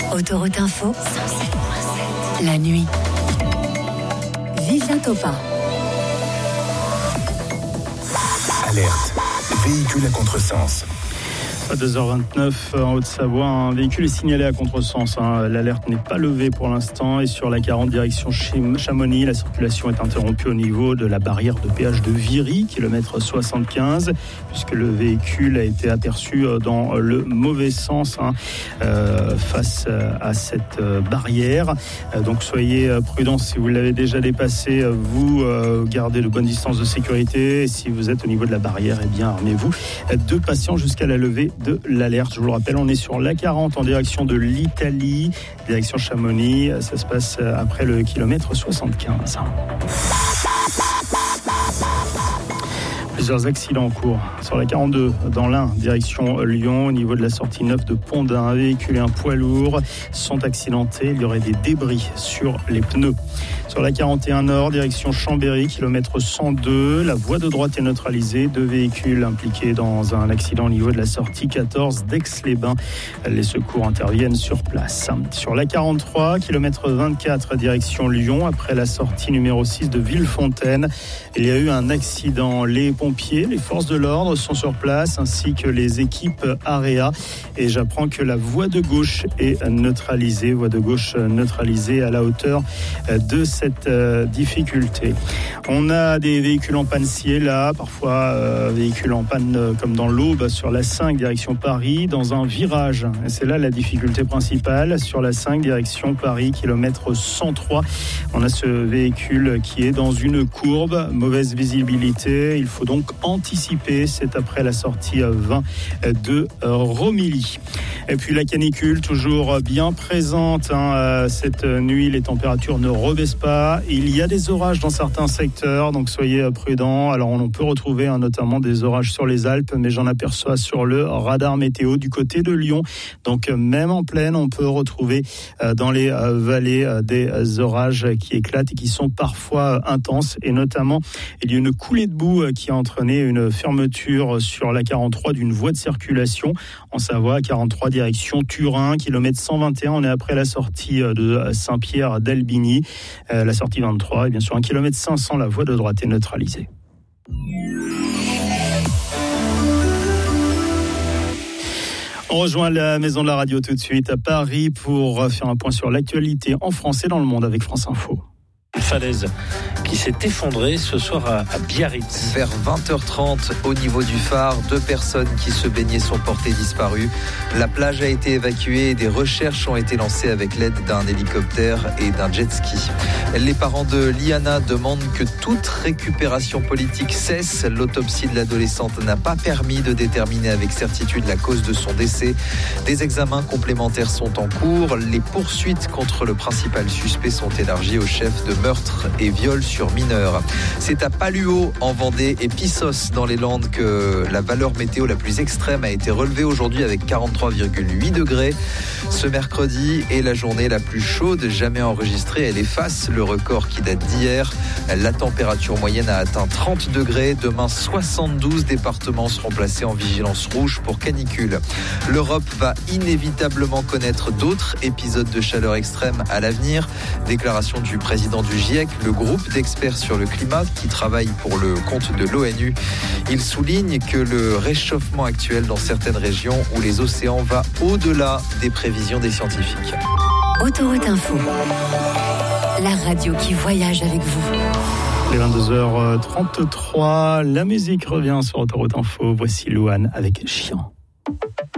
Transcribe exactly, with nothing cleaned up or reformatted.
Autoroute Info, la nuit. Vivien Topin. Alerte. Véhicule à contresens. À deux heures vingt-neuf en Haute-Savoie, un véhicule est signalé à contresens. Hein. L'alerte n'est pas levée pour l'instant et sur la quarante direction Chamonix, la circulation est interrompue au niveau de la barrière de péage de Viry, kilomètre soixante-quinze, puisque le véhicule a été aperçu dans le mauvais sens hein, euh, face à cette barrière. Donc soyez prudents si vous l'avez déjà dépassé, vous euh, gardez de bonnes distances de sécurité. Et si vous êtes au niveau de la barrière, eh bien armez-vous de patience jusqu'à la levée de l'alerte. Je vous le rappelle, on est sur l'A quarante en direction de l'Italie, direction Chamonix. Ça se passe après le kilomètre soixante-quinze. Plusieurs accidents en cours. Sur la quarante-deux, dans l'Ain, direction Lyon, au niveau de la sortie neuf de Pont-d'Ain, un véhicule et un poids lourd sont accidentés. Il y aurait des débris sur les pneus. Sur la quarante et un Nord, direction Chambéry, kilomètre cent deux, la voie de droite est neutralisée. Deux véhicules impliqués dans un accident au niveau de la sortie quatorze d'Aix-les-Bains. Les secours interviennent sur place. Sur la quarante-trois, kilomètre vingt-quatre, direction Lyon, après la sortie numéro six de Villefontaine, il y a eu un accident. Les pompiers, les forces de l'ordre sont sur place, ainsi que les équipes A R E A. Et j'apprends que la voie de gauche est neutralisée, voie de gauche neutralisée à la hauteur de cette euh, difficulté. On a des véhicules en panne ci et là, parfois euh, véhicules en panne euh, comme dans l'Aube sur la cinq direction Paris, dans un virage. Et c'est là la difficulté principale. Sur la cinq direction Paris, kilomètre cent trois, on a ce véhicule qui est dans une courbe, mauvaise visibilité. Il faut donc anticiper. C'est après la sortie vingt de Romilly. Et puis la canicule, toujours bien présente. Hein. Cette nuit, les températures ne rebaissent pas. Il y a des orages dans certains secteurs, donc soyez prudents. Alors on peut retrouver hein, notamment des orages sur les Alpes, mais j'en aperçois sur le radar météo du côté de Lyon. Donc même en plaine, on peut retrouver euh, dans les euh, vallées euh, des orages qui éclatent et qui sont parfois euh, intenses. Et notamment, il y a une coulée de boue euh, qui a entraîné une fermeture sur la quarante-trois d'une voie de circulation en Savoie, quarante-trois direction Turin, kilomètre cent vingt et un. On est après la sortie euh, de Saint-Pierre d'Albigny. Euh, la sortie vingt-trois, et bien sûr un kilomètre cinq cents, la voie de droite est neutralisée. On rejoint la maison de la radio tout de suite à Paris pour faire un point sur l'actualité en France et dans le monde avec France Info. Une falaise qui s'est effondrée ce soir à, à Biarritz. Vers vingt heures trente, au niveau du phare, deux personnes qui se baignaient sont portées disparues. La plage a été évacuée et des recherches ont été lancées avec l'aide d'un hélicoptère et d'un jet ski. Les parents de Liana demandent que toute récupération politique cesse. L'autopsie de l'adolescente n'a pas permis de déterminer avec certitude la cause de son décès. Des examens complémentaires sont en cours. Les poursuites contre le principal suspect sont élargies au chef de meurtre et viol sur mineurs. C'est à Paluot en Vendée et Pissos dans les Landes que la valeur météo la plus extrême a été relevée aujourd'hui avec quarante-trois virgule huit degrés. Ce mercredi est la journée la plus chaude jamais enregistrée. Elle efface le record qui date d'hier. La température moyenne a atteint trente degrés. Demain, soixante-douze départements seront placés en vigilance rouge pour canicule. L'Europe va inévitablement connaître d'autres épisodes de chaleur extrême à l'avenir. Déclaration du président du GIEC, le groupe d'experts sur le climat qui travaille pour le compte de l'ONU. Il souligne que le réchauffement actuel dans certaines régions où les océans va au-delà des prévisions des scientifiques. Autoroute Info, la radio qui voyage avec vous. Les vingt-deux heures trente-trois, la musique revient sur Autoroute Info. Voici Louane avec Chiant.